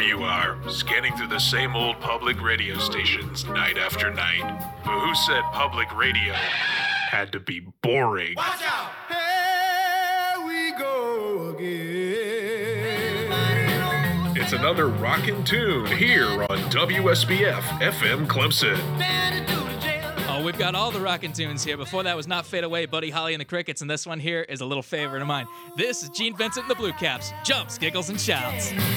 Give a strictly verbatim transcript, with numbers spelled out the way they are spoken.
you are, scanning through the same old public radio stations night after night. But who said public radio had to be boring? Watch out! Here we go again. It's another rockin' tune here on W S B F F M Clemson. Oh, we've got all the rockin' tunes here. Before that was Not Fade Away, Buddy Holly and the Crickets, and this one here is a little favorite of mine. This is Gene Vincent and the Blue Caps. Jumps, giggles, and shouts.